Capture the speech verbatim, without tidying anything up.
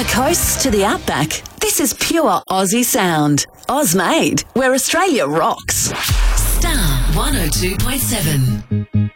the coast to the outback, this is pure Aussie sound. Ozmade, where Australia rocks. Star one oh two point seven.